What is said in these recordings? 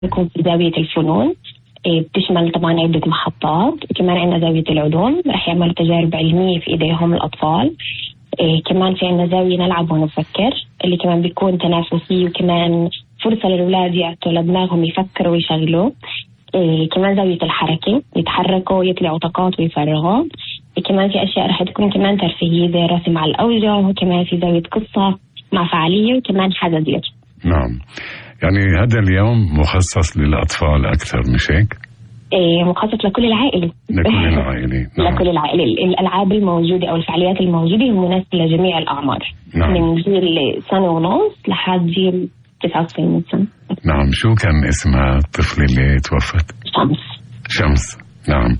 يكون في زاوية الفنون، بتشمل طبعا عدة محطات. كمان عندنا زاوية العلوم رح يعملوا تجارب علمية في إيديهم الأطفال. كمان في عندنا زاوية نلعب ونفكر اللي كمان بيكون تنافسي، وكمان فرصة للأولاد يعطوا لدماغهم يفكروا ويشغلوا. كمان زاوية الحركة، يتحركوا يطلعوا طاقات ويفرغوا. كمان في أشياء رح تكون كمان ترفيهية زي الرسم على الأوجه، وكمان في زاوية قصة مع فعالية، وكمان حزازير. نعم، يعني هذا اليوم مخصص للأطفال أكثر مش هيك؟ مخصص لكل العائلة. لكل العائلة. نعم. لكل العائلة. الألعاب الموجودة أو الفعاليات الموجودة هي مناسبة لجميع الأعمار. نعم. من جيل سنة ونص لحد جيل 99 سنة. نعم. شو كان اسمها الطفلة اللي توفت؟ شمس. نعم.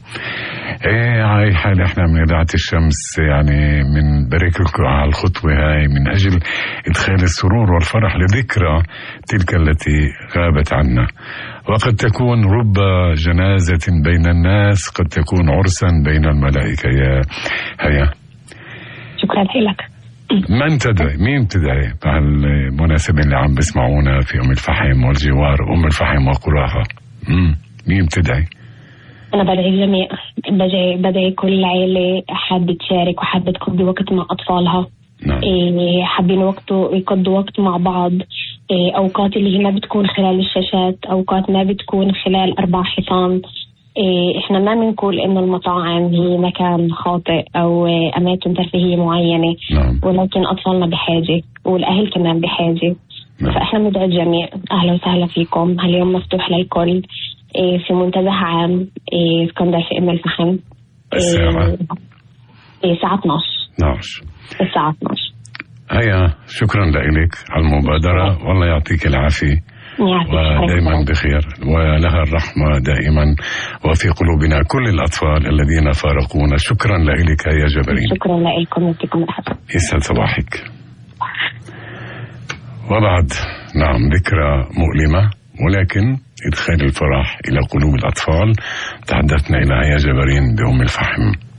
هاي حالة احنا من إذاعة الشمس يعني من بارك لكم على الخطوة هاي من أجل إدخال السرور والفرح لذكرى تلك التي غابت عنا. وقد تكون رب جنازة بين الناس، قد تكون عرسا بين الملائكة. يا هيا، شكرا لك. مين تدعي بهالمناسبة اللي عم بسمعونا في أم الفحم والجوار، أم الفحم وقراها؟ مين تدعي؟ أنا بدعي الجميع، بدعي كل عائلة حابة تشارك وحابة تقضي وقت مع أطفالها. نعم. حابين يقضوا وقت مع بعض. أوقات اللي هي ما بتكون خلال الشاشات، أوقات ما بتكون خلال 4 حيطان. إحنا ما بنقول إنه المطاعم هي مكان خاطئ أو أماكن ترفيهية معينة. نعم. ولكن أطفالنا بحاجة والأهل كمان بحاجة. نعم. فإحنا ندعو الجميع. أهلا وسهلا فيكم. هاليوم مفتوح للكل في منتزه عام اسكندر في أم الفحم. الساعة الساعة 12. الساعة 12. هيا، شكرا لك على المبادرة، والله يعطيك العافية ودائما بخير، ولها الرحمة دائما وفي قلوبنا كل الأطفال الذين فارقونا. شكرا لك يا جبرين. شكرا لكم، يعطيكم العافية. يسعد صباحك. وبعد نعم ذكرى مؤلمة، ولكن إدخال الفرح إلى قلوب الأطفال تحدثنا إلى يا جبرين بأم الفحم.